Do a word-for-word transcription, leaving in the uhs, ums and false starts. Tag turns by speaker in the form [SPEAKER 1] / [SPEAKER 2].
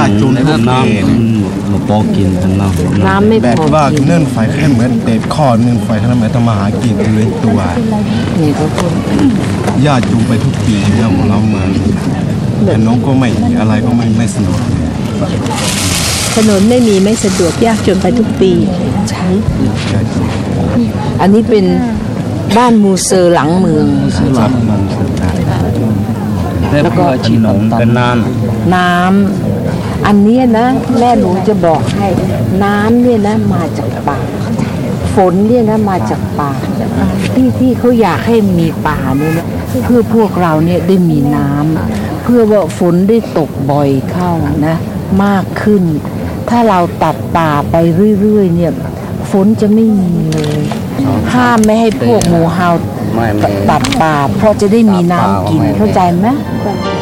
[SPEAKER 1] ากจนทุกน้ำมาปอกินกันน้ำน้ำไม่พอแบบว่าเนื่นไฟแค่เหมือนเด็ดข้อเนื่นไฟขนาดไหนต้องมาหากินเลยตัวนี่ก็คนญาติจูงไปทุกปีแล้วของเรามาแต่น้องก็ไม่อะไรก็ไม่ไม่สนุก
[SPEAKER 2] ถนนไม่มีไม่สะดวกยากจนไปทุกปีใช่อันนี้เป็นบ้านมูเซอร์หลังเมืองแล้วก็ถนนเป็นน้ำน้ำอันนี้นะแม่หนูจะบอกให้น้ำเนี่ยนะมาจากป่าฝนเนี่ยนะมาจากป่าที่ที่เขาอยากให้มีป่าเนี่ยนะเพื่อพวกเราเนี่ยได้มีน้ำเพื่อว่าฝนได้ตกบ่อยเข้านะมากขึ้นถ้าเราตัดป่าไปเรื่อยๆเนี่ยฝนจะไม่มีเลยห้ามไม่ให้พวกหมูเห่าตัดป่าเพราะจะได้มีน้ำกินเข้าใจไหม